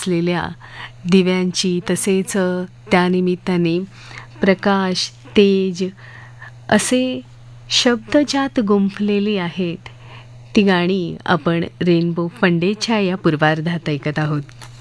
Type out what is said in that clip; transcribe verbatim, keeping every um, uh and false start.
असलेल्या दिव्यांची, तसेच त्यानिमित्ताने प्रकाश, तेज असे शब्द ज्यात गुंफलेली आहेत ती गाणी आपण रेनबो फंडेच्या या पूर्वार्धात ऐकत आहोत.